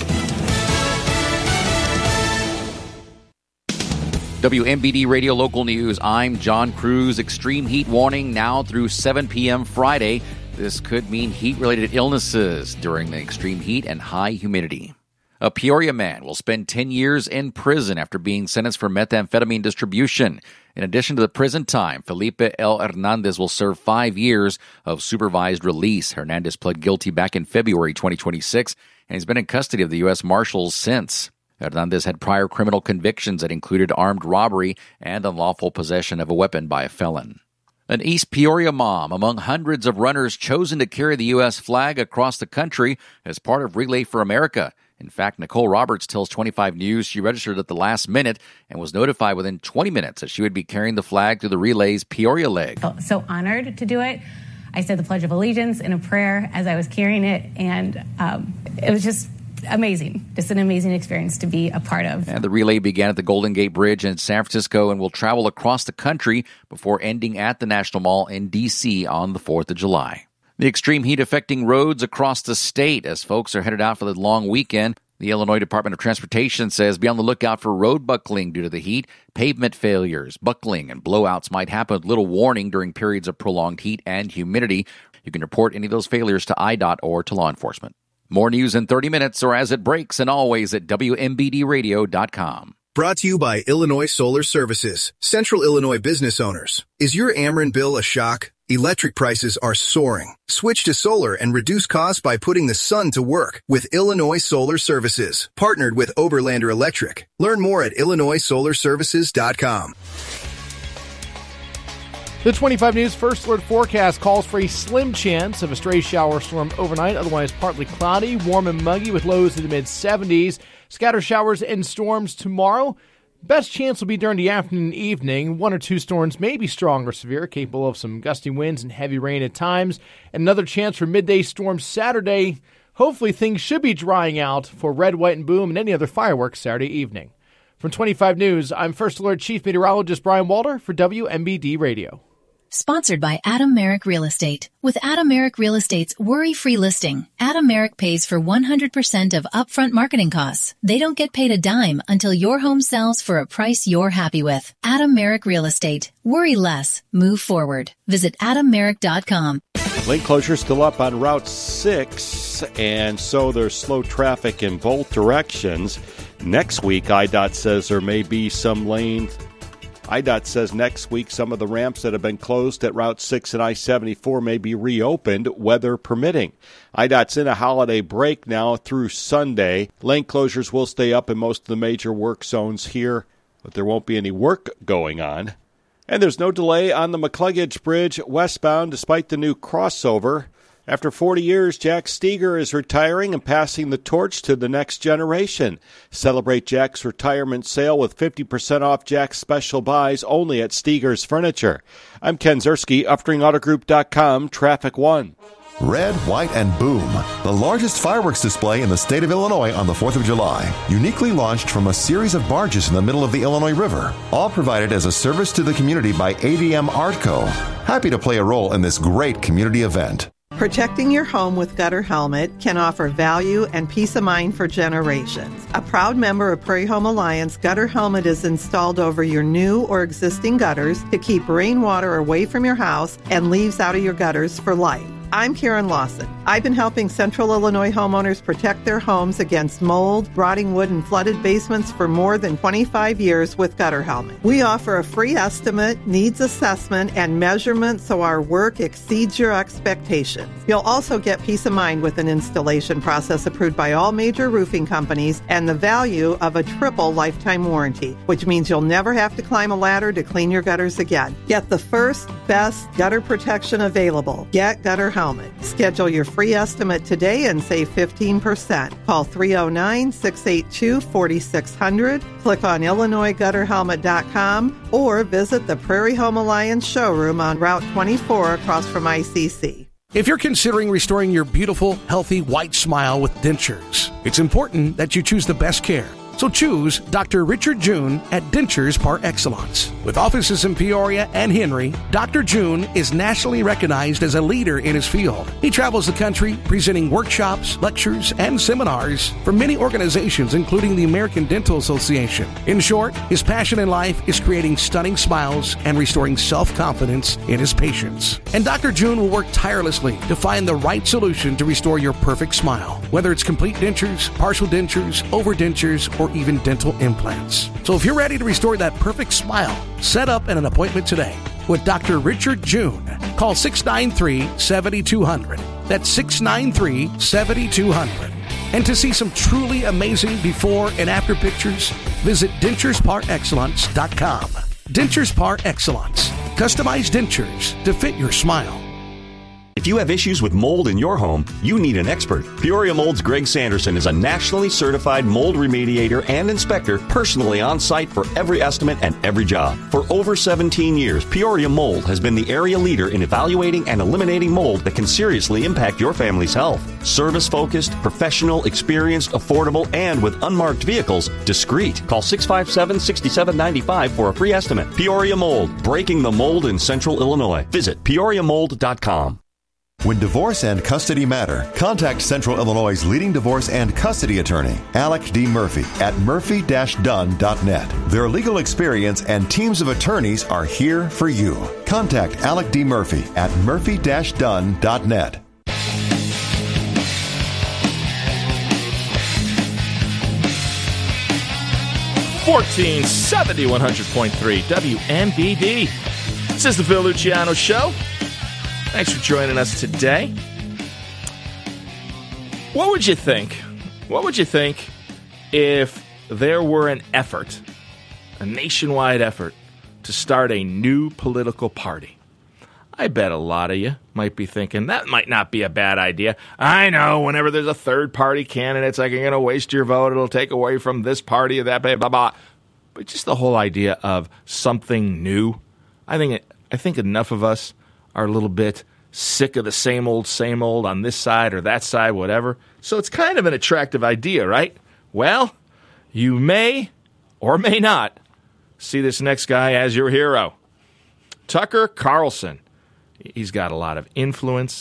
WMBD Radio Local News. I'm John Cruz. Extreme heat warning now through 7 p.m. Friday. This could mean heat-related illnesses during the extreme heat and high humidity. A Peoria man will spend 10 years in prison after being sentenced for methamphetamine distribution. In addition to the prison time, Felipe L. Hernandez will serve 5 years of supervised release. Hernandez pled guilty back in February 2026, and he's been in custody of the U.S. Marshals since. Hernandez had prior criminal convictions that included armed robbery and unlawful possession of a weapon by a felon. An East Peoria mom among hundreds of runners chosen to carry the U.S. flag across the country as part of Relay for America. In fact, Nicole Roberts tells 25 News she registered at the last minute and was notified within 20 minutes that she would be carrying the flag through the relay's Peoria leg. I felt so honored to do it. I said the Pledge of Allegiance in a prayer as I was carrying it, and it was just amazing. Just an amazing experience to be a part of. And the relay began at the Golden Gate Bridge in San Francisco and will travel across the country before ending at the National Mall in D.C. on the 4th of July. The extreme heat affecting roads across the state as folks are headed out for the long weekend. The Illinois Department of Transportation says be on the lookout for road buckling due to the heat. Pavement failures, buckling, and blowouts might happen with little warning during periods of prolonged heat and humidity. You can report any of those failures to IDOT or to law enforcement. More news in 30 minutes or as it breaks, and always at WMBDradio.com. Brought to you by Illinois Solar Services. Central Illinois business owners. Is your Ameren bill a shock? Electric prices are soaring. Switch to solar and reduce costs by putting the sun to work with Illinois Solar Services. Partnered with Oberlander Electric. Learn more at IllinoisSolarServices.com. The 25 News First Alert forecast calls for a slim chance of a stray shower storm overnight, otherwise partly cloudy, warm and muggy with lows in the mid-70s. Scatter showers and storms tomorrow. Best chance will be during the afternoon and evening. 1 or 2 storms may be strong or severe, capable of some gusty winds and heavy rain at times. And another chance for midday storms Saturday. Hopefully things should be drying out for Red, White, and Boom and any other fireworks Saturday evening. From 25 News, I'm First Alert Chief Meteorologist Brian Walter for WMBD Radio. Sponsored by Adam Merrick Real Estate. With Adam Merrick Real Estate's worry-free listing, Adam Merrick pays for 100% of upfront marketing costs. They don't get paid a dime until your home sells for a price you're happy with. Adam Merrick Real Estate. Worry less. Move forward. Visit AdamMerrick.com. Lane closure still up on Route 6, and so there's slow traffic in both directions. Next week, IDOT says there may be some lane. IDOT says next week some of the ramps that have been closed at Route 6 and I-74 may be reopened, weather permitting. IDOT's in a holiday break now through Sunday. Lane closures will stay up in most of the major work zones here, but there won't be any work going on. And there's no delay on the McCluggage Bridge westbound despite the new crossover. After 40 years, Jack Steger is retiring and passing the torch to the next generation. Celebrate Jack's retirement sale with 50% off Jack's special buys only at Steger's Furniture. I'm Ken Zerski, UpstreamAutoGroup.com, Traffic 1. Red, White, and Boom, the largest fireworks display in the state of Illinois on the 4th of July. Uniquely launched from a series of barges in the middle of the Illinois River. All provided as a service to the community by ADM Artco. Happy to play a role in this great community event. Protecting your home with Gutter Helmet can offer value and peace of mind for generations. A proud member of Prairie Home Alliance, Gutter Helmet is installed over your new or existing gutters to keep rainwater away from your house and leaves out of your gutters for life. I'm Karen Lawson. I've been helping Central Illinois homeowners protect their homes against mold, rotting wood, and flooded basements for more than 25 years with Gutter Helmet. We offer a free estimate, needs assessment, and measurement so our work exceeds your expectations. You'll also get peace of mind with an installation process approved by all major roofing companies and the value of a triple lifetime warranty, which means you'll never have to climb a ladder to clean your gutters again. Get the first, best gutter protection available. Get Gutter Helmet. Schedule your free estimate today and save 15%. Call 309-682-4600. Click on IllinoisGutterHelmet.com or visit the Prairie Home Alliance showroom on Route 24 across from ICC. If you're considering restoring your beautiful, healthy, white smile with dentures, it's important that you choose the best care. So choose Dr. Richard June at Dentures Par Excellence. With offices in Peoria and Henry, Dr. June is nationally recognized as a leader in his field. He travels the country presenting workshops, lectures, and seminars for many organizations, including the American Dental Association. In short, his passion in life is creating stunning smiles and restoring self-confidence in his patients. And Dr. June will work tirelessly to find the right solution to restore your perfect smile, whether it's complete dentures, partial dentures, overdentures, or even dental implants. So if you're ready to restore that perfect smile, set up an appointment today with Dr. Richard June. Call 693-7200. That's 693-7200. And to see some truly amazing before and after pictures, visit DenturesParExcellence.com. Dentures Par Excellence. Customized dentures to fit your smile. If you have issues with mold in your home, you need an expert. Peoria Mold's Greg Sanderson is a nationally certified mold remediator and inspector, personally on site for every estimate and every job. For over 17 years, Peoria Mold has been the area leader in evaluating and eliminating mold that can seriously impact your family's health. Service-focused, professional, experienced, affordable, and with unmarked vehicles, discreet. Call 657-6795 for a free estimate. Peoria Mold, breaking the mold in Central Illinois. Visit PeoriaMold.com. When divorce and custody matter, contact Central Illinois' leading divorce and custody attorney, Alec D. Murphy, at murphy-dunn.net. Their legal experience and teams of attorneys are here for you. Contact Alec D. Murphy at murphy-dunn.net. 1470 100.3 WMBD. This is the Phil Luciano Show. Thanks for joining us today. What would you think? What would you think if there were an effort, a nationwide effort, to start a new political party? I bet a lot of you might be thinking, that might not be a bad idea. I know, whenever there's a third-party candidate, it's like you're going to waste your vote. It'll take away from this party or that, blah, blah, blah. But just the whole idea of something new, I think enough of us are a little bit sick of the same old on this side or that side, whatever. So it's kind of an attractive idea, right? Well, you may or may not see this next guy as your hero. Tucker Carlson. He's got a lot of influence.